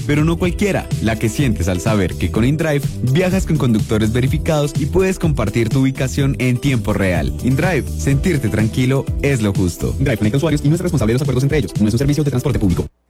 pero no cualquiera, la que sientes al saber que con InDrive viajas con conductores verificados y puedes compartir tu ubicación en tiempo real. InDrive, sentirte tranquilo es lo justo. InDrive conecta usuarios y no es responsable de los acuerdos entre ellos. No es un servicio de transporte público.